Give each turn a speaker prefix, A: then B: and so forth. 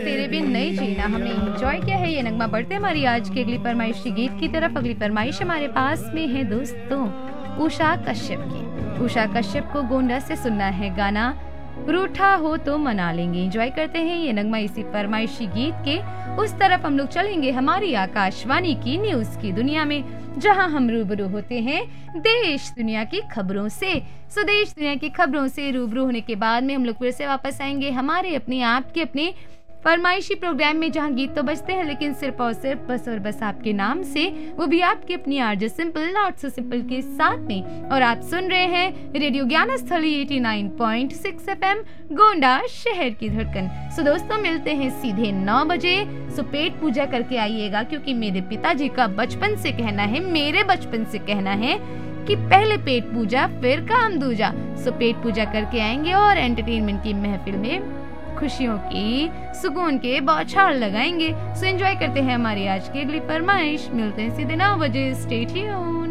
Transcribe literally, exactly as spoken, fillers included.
A: तेरे बिन नहीं जीना हमें एंजॉय क्या है ये नगमा। बढ़ते हमारी आज की अगली फरमाइशी गीत की तरफ। अगली फरमाइश हमारे पास में है दोस्तों उषा कश्यप की। उषा कश्यप को गोंडा से सुनना है गाना रूठा हो तो मना लेंगे। एंजॉय करते हैं ये नगमा। इसी फरमाइशी गीत के उस तरफ हम लोग चलेंगे हमारी आकाशवाणी की न्यूज की दुनिया में, जहां हम रूबरू होते हैं देश दुनिया की खबरों से। सो देश दुनिया की खबरों से रूबरू होने के बाद में हम लोग फिर से वापस आएंगे हमारे अपने आपके अपने फरमाइशी प्रोग्राम में, जहां गीत तो बजते हैं लेकिन सिर्फ और सिर्फ बस और बस आपके नाम से, वो भी आपकी अपनी RJ simple not so simple के साथ में। और आप सुन रहे हैं रेडियो ज्ञान स्थली नवासी पॉइंट छह एफएम गोंडा शहर की धड़कन। सो दोस्तों मिलते हैं सीधे नौ बजे। सो पेट पूजा करके आइएगा, क्योंकि मेरे पिताजी का बचपन से कहना है, मेरे बचपन से कहना है कि पहले पेट पूजा फिर काम दूजा। सो पेट पूजा करके आएंगे और एंटरटेनमेंट की महफिल में खुशियों की सुकून के बौछार लगाएंगे। सो एंजॉय करते हैं हमारी आज की अगली फरमाइश। मिलते हैं सीधे नौ बजे। Stay tuned.